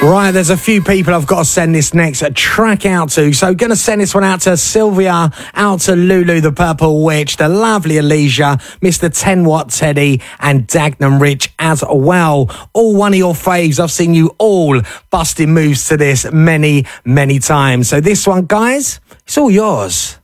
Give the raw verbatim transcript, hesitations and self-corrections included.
Right, there's a few people I've got to send this next track out to. So going to send this one out to Sylvia, out to Lulu the Purple Witch, the lovely Alicia, Mister ten Watt Teddy and Dagnum Rich as well. All one of your faves. I've seen you all busting moves to this many, many times. So this one, guys, it's all yours.